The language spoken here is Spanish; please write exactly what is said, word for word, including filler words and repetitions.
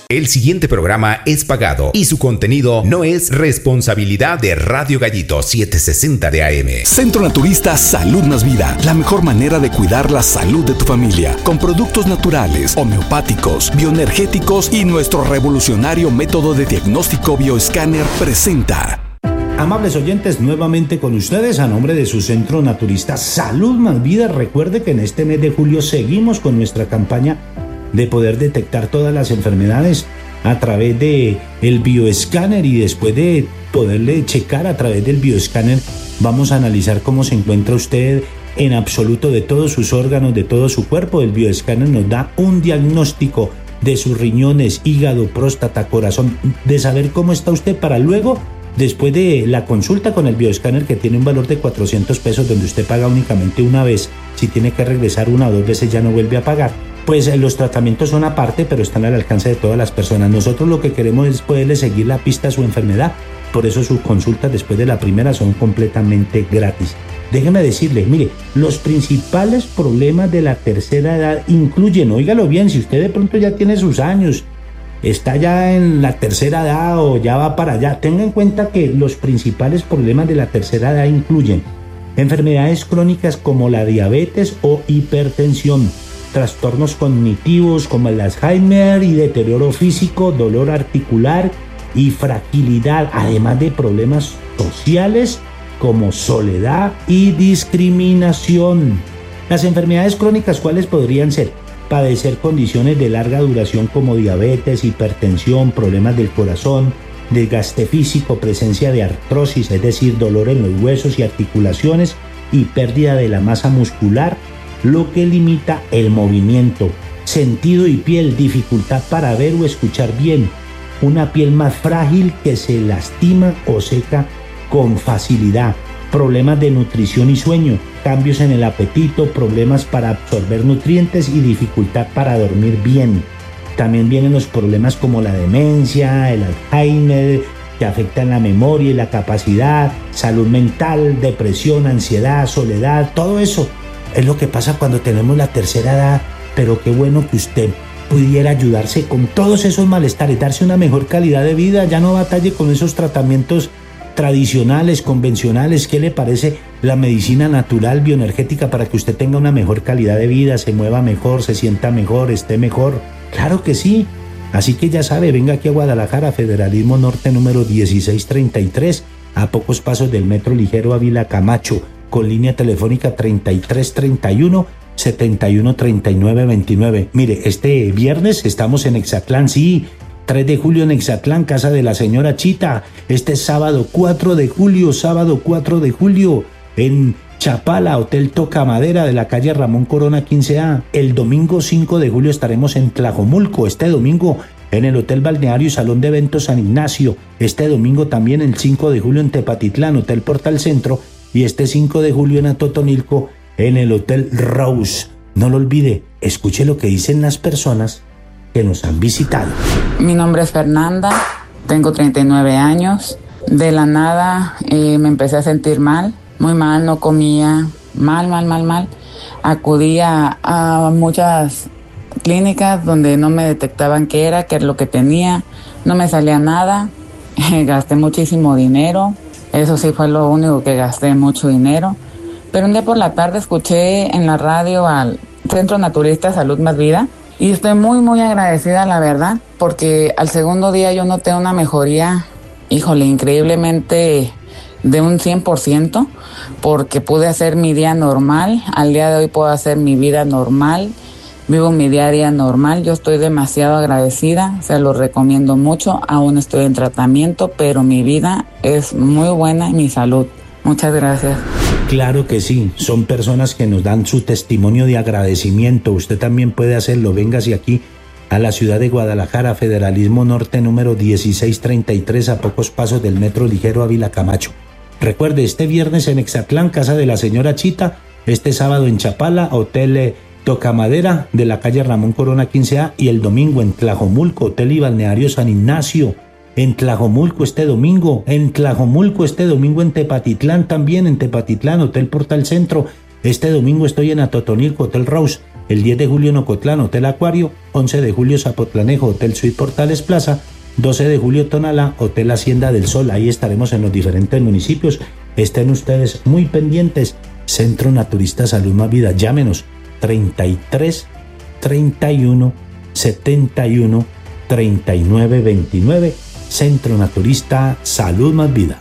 El siguiente programa es pagado y su contenido no es responsabilidad de Radio Gallito setecientos sesenta de A M. Centro Naturista Salud Más Vida, la mejor manera de cuidar la salud de tu familia, con productos naturales, homeopáticos, bioenergéticos y nuestro revolucionario método de diagnóstico bioescáner presenta. Amables oyentes, nuevamente con ustedes a nombre de su Centro Naturista Salud Más Vida. Recuerde que en este mes de julio seguimos con nuestra campaña de poder detectar todas las enfermedades a través de el bioescáner, y después de poderle checar a través del bioescáner vamos a analizar cómo se encuentra usted en absoluto de todos sus órganos, de todo su cuerpo. El bioescáner nos da un diagnóstico de sus riñones, hígado, próstata, corazón, de saber cómo está usted, para luego, después de la consulta con el bioescáner, que tiene un valor de cuatrocientos pesos, donde usted paga únicamente una vez, si tiene que regresar una o dos veces ya no vuelve a pagar, pues los tratamientos son aparte, pero están al alcance de todas las personas. Nosotros lo que queremos es poderle seguir la pista a su enfermedad, por eso sus consultas después de la primera son completamente gratis. Déjeme decirle, mire, los principales problemas de la tercera edad incluyen, óigalo bien, si usted de pronto ya tiene sus años, está ya en la tercera edad o ya va para allá, tenga en cuenta que los principales problemas de la tercera edad incluyen enfermedades crónicas como la diabetes o hipertensión, trastornos cognitivos como el Alzheimer y deterioro físico, dolor articular y fragilidad, además de problemas sociales como soledad y discriminación. Las enfermedades crónicas, ¿cuáles podrían ser? Padecer condiciones de larga duración como diabetes, hipertensión, problemas del corazón, desgaste físico, presencia de artrosis, es decir, dolor en los huesos y articulaciones, y pérdida de la masa muscular, lo que limita el movimiento, sentido y piel, dificultad para ver o escuchar bien, una piel más frágil que se lastima o seca con facilidad, problemas de nutrición y sueño, cambios en el apetito, problemas para absorber nutrientes y dificultad para dormir bien. También vienen los problemas como la demencia, el Alzheimer, que afectan la memoria y la capacidad, salud mental, depresión, ansiedad, soledad, todo eso es lo que pasa cuando tenemos la tercera edad. Pero qué bueno que usted pudiera ayudarse con todos esos malestares, darse una mejor calidad de vida, ya no batalle con esos tratamientos tradicionales, convencionales. ¿Qué le parece la medicina natural, bioenergética, para que usted tenga una mejor calidad de vida, se mueva mejor, se sienta mejor, esté mejor? Claro que sí. Así que ya sabe, venga aquí a Guadalajara, Federalismo Norte número dieciséis treinta y tres, a pocos pasos del Metro Ligero Ávila Camacho, con línea telefónica treinta y tres treinta y uno, setenta y uno treinta y nueve veintinueve. Mire, este viernes estamos en Exatlán, sí, tres de julio en Exatlán, casa de la señora Chita. Este sábado cuatro de julio, sábado cuatro de julio en Chapala, Hotel Toca Madera de la calle Ramón Corona quince A. El domingo cinco de julio estaremos en Tlajomulco, este domingo en el Hotel Balneario y Salón de Eventos San Ignacio. Este domingo también el cinco de julio en Tepatitlán, Hotel Portal Centro, y este cinco de julio en Atotonilco en el Hotel Rose. No lo olvide, escuche lo que dicen las personas que nos han visitado. Mi nombre es Fernanda, tengo treinta y nueve años. De la nada eh, me empecé a sentir mal, muy mal, no comía, mal, mal, mal, mal. Acudía a muchas clínicas donde no me detectaban qué era, qué era lo que tenía, no me salía nada. Gasté muchísimo dinero, eso sí fue lo único que gasté, mucho dinero. Pero un día por la tarde escuché en la radio al Centro Naturista Salud Más Vida y estoy muy, muy agradecida, la verdad, porque al segundo día yo noté una mejoría, híjole, increíblemente de un cien por ciento, porque pude hacer mi día normal. Al día de hoy puedo hacer mi vida normal, vivo mi día a día normal. Yo estoy demasiado agradecida, se lo recomiendo mucho. Aún estoy en tratamiento, pero mi vida es muy buena y mi salud. Muchas gracias. Claro que sí, son personas que nos dan su testimonio de agradecimiento. Usted también puede hacerlo. Véngase aquí a la ciudad de Guadalajara, Federalismo Norte número dieciséis treinta y tres, a pocos pasos del Metro Ligero Ávila Camacho. Recuerde, este viernes en Exatlán, casa de la señora Chita. Este sábado en Chapala, Hotel Toca Madera de la calle Ramón Corona quince A. Y el domingo en Tlajomulco, Hotel y Balneario San Ignacio. En Tlajomulco este domingo, en Tlajomulco este domingo, en Tepatitlán también, en Tepatitlán, Hotel Portal Centro. Este domingo estoy en Atotonilco, Hotel Rose. El diez de julio en Ocotlán, Hotel Acuario. once de julio Zapotlanejo, Hotel Suite Portales Plaza. doce de julio Tonalá, Hotel Hacienda del Sol. Ahí estaremos en los diferentes municipios. Estén ustedes muy pendientes. Centro Naturista Salud Más Vida. Llámenos treinta y tres, treinta y uno, setenta y uno, treinta y nueve veintinueve. Centro Naturista Salud Más Vida.